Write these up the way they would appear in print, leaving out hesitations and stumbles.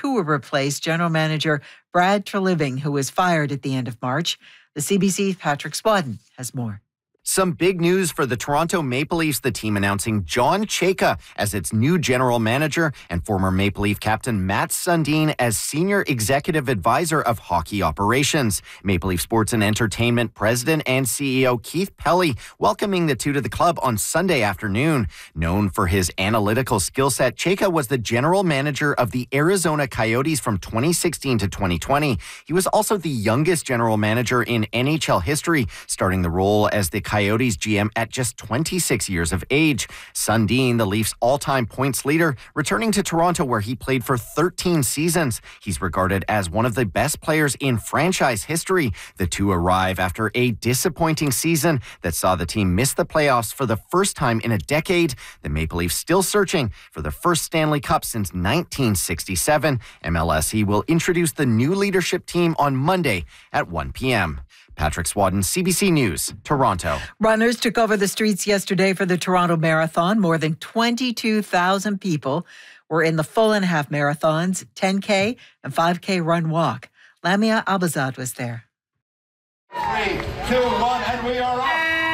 Tour replaced general manager Brad Treliving, who was fired at the end of March. The CBC's Patrick Swadden has more. Some big news for the Toronto Maple Leafs, the team announcing John Chayka as its new general manager and former Maple Leaf captain Matt Sundin as senior executive advisor of hockey operations. Maple Leaf Sports and Entertainment president and CEO Keith Pelly welcoming the two to the club on Sunday afternoon. Known for his analytical skill set, Chayka was the general manager of the Arizona Coyotes from 2016 to 2020. He was also the youngest general manager in NHL history, starting the role as the Coyotes GM at just 26 years of age. Sundin, the Leafs' all-time points leader, returning to Toronto where he played for 13 seasons. He's regarded as one of the best players in franchise history. The two arrive after a disappointing season that saw the team miss the playoffs for the first time in a decade. The Maple Leafs still searching for the first Stanley Cup since 1967. MLSE will introduce the new leadership team on Monday at 1 p.m. Patrick Swadden, CBC News, Toronto. Runners took over the streets yesterday for the Toronto Marathon. More than 22,000 people were in the full and half marathons, 10K and 5K run walk. Lamia Albazad was there. 3, 2, 1, and we are off.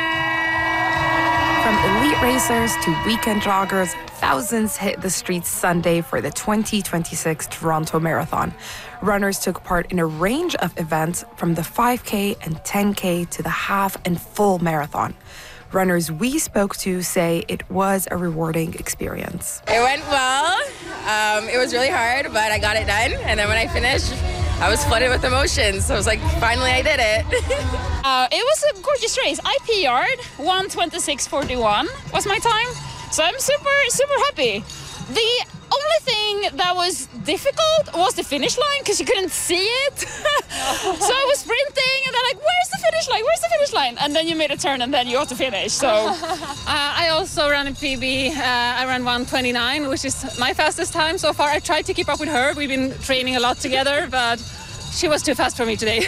From elite racers to weekend joggers, thousands hit the streets Sunday for the 2026 Toronto Marathon. Runners took part in a range of events from the 5K and 10K to the half and full marathon. Runners we spoke to say it was a rewarding experience. It went well. It was really hard, but I got it done. And then when I finished, I was flooded with emotions. So I was like, finally I did it. It was a gorgeous race. I PR'd, 1:26:41 was my time. So I'm super happy. The only thing that was difficult was the finish line because you couldn't see it. So I was sprinting and they're like, where's the finish line? Where's the finish line? And then you made a turn and then you got to finish. So I also ran a PB. I ran 1:29, which is my fastest time so far. I tried to keep up with her. We've been training a lot together, but she was too fast for me today.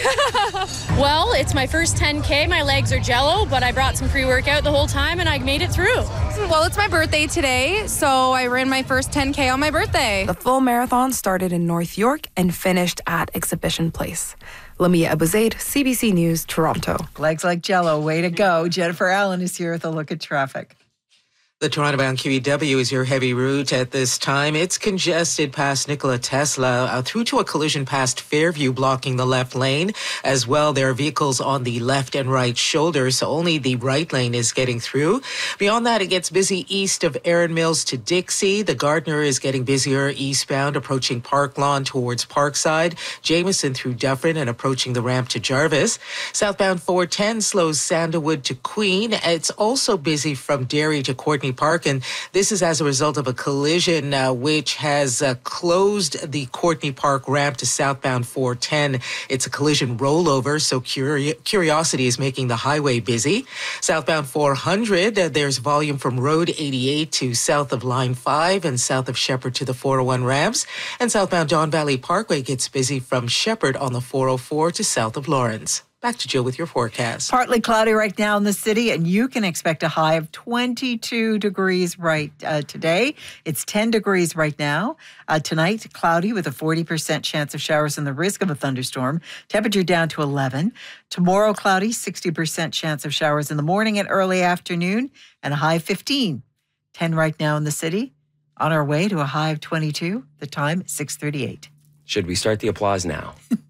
Well, it's my first 10K. My legs are jello, but I brought some pre-workout the whole time and I made it through. Well, it's my birthday today, so I ran my first 10K on my birthday. The full marathon started in North York and finished at Exhibition Place. Lamia Abuzaid, CBC News, Toronto. Legs like jello, way to go. Jennifer Allen is here with a look at traffic. The Toronto-bound QEW is your heavy route at this time. It's congested past Nikola Tesla through to a collision past Fairview, blocking the left lane. As well, there are vehicles on the left and right shoulder, so only the right lane is getting through. Beyond that, it gets busy east of Erin Mills to Dixie. The Gardner is getting busier eastbound, approaching Park Lawn towards Parkside. Jameson through Dufferin and approaching the ramp to Jarvis. Southbound 410 slows Sandalwood to Queen. It's also busy from Derry to Courtney Park, and this is as a result of a collision which has closed the Courtney Park ramp to southbound 410. It's a collision rollover, so Curiosity is making the highway busy. Southbound 400, there's volume from Road 88 to south of Line 5 and south of Shepherd to the 401 ramps. And southbound Don Valley Parkway gets busy from Shepherd on the 404 to south of Lawrence. Back to Jill with your forecast. Partly cloudy right now in the city, and you can expect a high of 22 degrees today. It's 10 degrees right now. Tonight, cloudy with a 40% chance of showers and the risk of a thunderstorm. Temperature down to 11. Tomorrow, cloudy, 60% chance of showers in the morning and early afternoon, and a high of 15. 10 right now in the city. On our way to a high of 22. The time, 6:38. Should we start the applause now?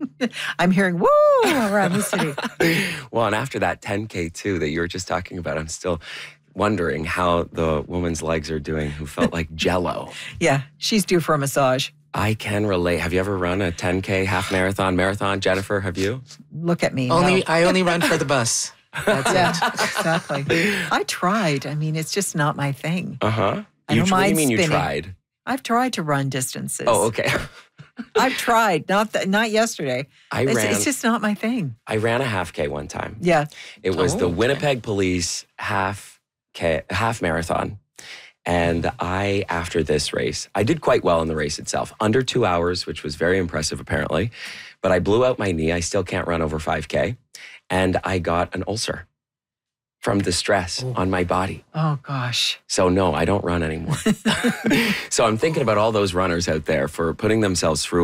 I'm hearing woo around the city. Well, and after that 10K too that you were just talking about, I'm still wondering how the woman's legs are doing who felt like jello. Yeah, she's due for a massage. I can relate. Have you ever run a 10K, half marathon? Jennifer, have you? Look at me. I only run for the bus. That's it. Exactly. I tried. I mean, it's just not my thing. Uh-huh. I don't mind what do you mean spinning. You tried? I've tried to run distances. Oh, okay. I've tried, not yesterday. It's just not my thing. I ran a half K one time. Yeah. It was the Winnipeg Police half marathon. And after this race, I did quite well in the race itself. Under 2 hours, which was very impressive apparently. But I blew out my knee. I still can't run over 5K. And I got an ulcer from the stress on my body. Oh, gosh. So no, I don't run anymore. So I'm thinking about all those runners out there for putting themselves through